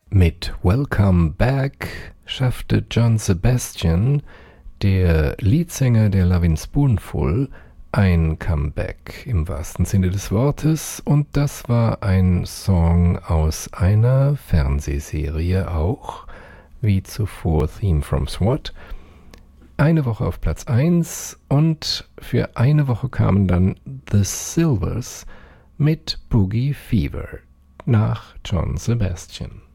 Mit Welcome Back schaffte John Sebastian, der Leadsänger der Lovin' Spoonful, ein Comeback im wahrsten Sinne des Wortes, und das war ein Song aus einer Fernsehserie auch, wie zuvor Theme from SWAT. Eine Woche auf Platz 1 und für eine Woche kamen dann The Silvers mit Boogie Fever nach John Sebastian.